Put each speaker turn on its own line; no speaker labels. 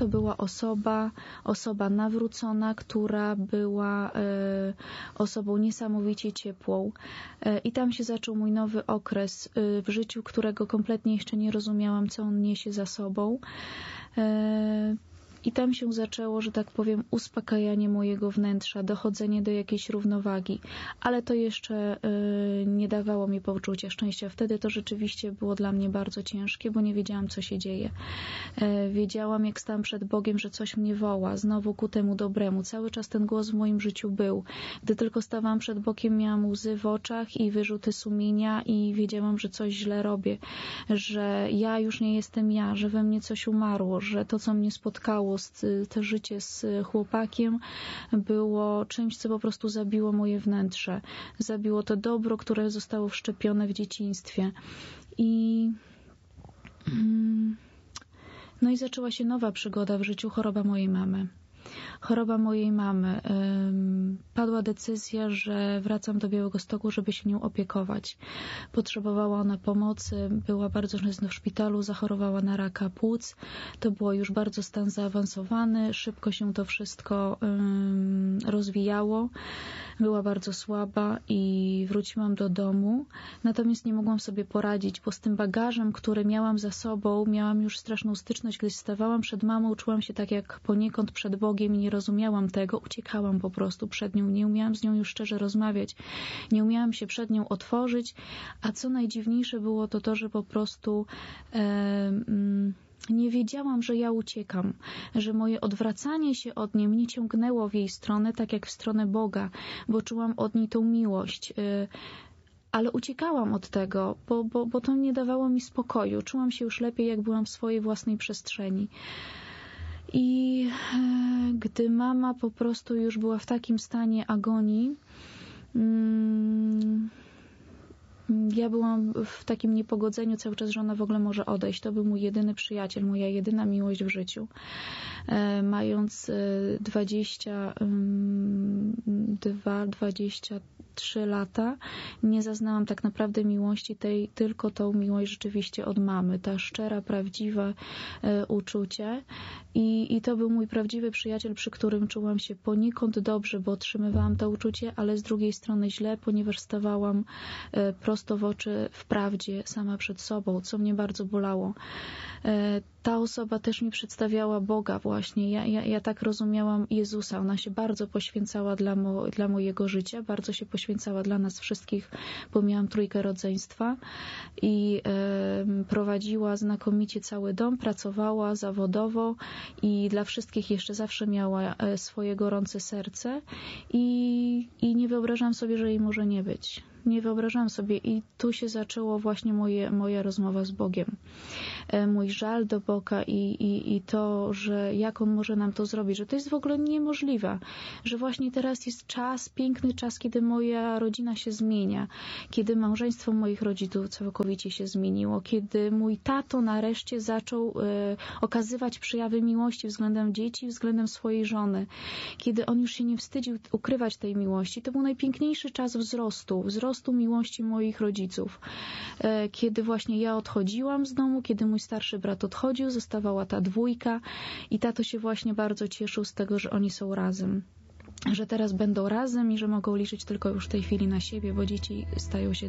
to była osoba nawrócona, która była osobą niesamowicie ciepłą. I tam się zaczął mój nowy okres w życiu, którego kompletnie jeszcze nie rozumiałam, co on niesie za sobą. I tam się zaczęło, że tak powiem, uspokajanie mojego wnętrza, dochodzenie do jakiejś równowagi. Ale to jeszcze nie dawało mi poczucia szczęścia. Wtedy to rzeczywiście było dla mnie bardzo ciężkie, bo nie wiedziałam, co się dzieje. Wiedziałam, jak stałam przed Bogiem, że coś mnie woła, znowu ku temu dobremu. Cały czas ten głos w moim życiu był. Gdy tylko stawałam przed Bogiem, miałam łzy w oczach i wyrzuty sumienia i wiedziałam, że coś źle robię, że ja już nie jestem ja, że we mnie coś umarło, że to, co mnie spotkało, to życie z chłopakiem było czymś, co po prostu zabiło moje wnętrze. Zabiło to dobro, które zostało wszczepione w dzieciństwie. No i zaczęła się nowa przygoda w życiu, choroba mojej mamy. Choroba mojej mamy. Padła decyzja, że wracam do Białegostoku, żeby się nią opiekować. Potrzebowała ona pomocy, była bardzo często w szpitalu, zachorowała na raka płuc. To było już bardzo stan zaawansowany, szybko się to wszystko rozwijało. Była bardzo słaba i wróciłam do domu. Natomiast nie mogłam sobie poradzić, bo z tym bagażem, który miałam za sobą, miałam już straszną styczność. Gdy stawałam przed mamą, czułam się tak jak poniekąd przed Bogiem i nie rozumiałam tego. Uciekałam po prostu przed nią. Nie umiałam z nią już szczerze rozmawiać. Nie umiałam się przed nią otworzyć. A co najdziwniejsze było to, że po prostu nie wiedziałam, że ja uciekam, że moje odwracanie się od niej mnie ciągnęło w jej stronę, tak jak w stronę Boga, bo czułam od niej tą miłość. Ale uciekałam od tego, bo to nie dawało mi spokoju. Czułam się już lepiej, jak byłam w swojej własnej przestrzeni. I gdy mama po prostu już była w takim stanie agonii, ja byłam w takim niepogodzeniu cały czas, że ona w ogóle może odejść. To był mój jedyny przyjaciel, moja jedyna miłość w życiu. Mając 23 lata, nie zaznałam tak naprawdę miłości tej, tylko tą miłość rzeczywiście od mamy. Ta szczera, prawdziwe uczucie. I to był mój prawdziwy przyjaciel, przy którym czułam się poniekąd dobrze, bo otrzymywałam to uczucie, ale z drugiej strony źle, ponieważ stawałam prosto w oczy w prawdzie sama przed sobą, co mnie bardzo bolało. Ta osoba też mi przedstawiała Boga właśnie. Ja tak rozumiałam Jezusa. Ona się bardzo poświęcała dla mojego życia, bardzo się poświęcała dla nas wszystkich, bo miałam trójkę rodzeństwa i prowadziła znakomicie cały dom, pracowała zawodowo i dla wszystkich jeszcze zawsze miała swoje gorące serce i nie wyobrażam sobie, że jej może nie być. Nie wyobrażam sobie i tu się zaczęło właśnie moja rozmowa z Bogiem. Mój żal do Boga i to, że jak On może nam to zrobić, że to jest w ogóle niemożliwe, że właśnie teraz jest czas, piękny czas, kiedy moja rodzina się zmienia, kiedy małżeństwo moich rodziców całkowicie się zmieniło, kiedy mój tato nareszcie zaczął okazywać przejawy miłości względem dzieci, względem swojej żony, kiedy on już się nie wstydził ukrywać tej miłości. To był najpiękniejszy czas wzrostu miłości moich rodziców. Kiedy właśnie ja odchodziłam z domu, kiedy mój starszy brat odchodził, zostawała ta dwójka i tato się właśnie bardzo cieszył z tego, że oni są razem. Że teraz będą razem i że mogą liczyć tylko już w tej chwili na siebie, bo dzieci stają się